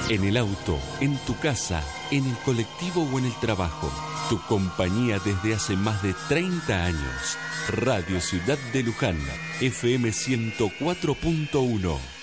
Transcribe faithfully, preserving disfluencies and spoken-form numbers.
En el auto, en tu casa, en el colectivo o en el trabajo. Tu compañía desde hace más de treinta años. Radio Ciudad de Luján, F M ciento cuatro punto uno.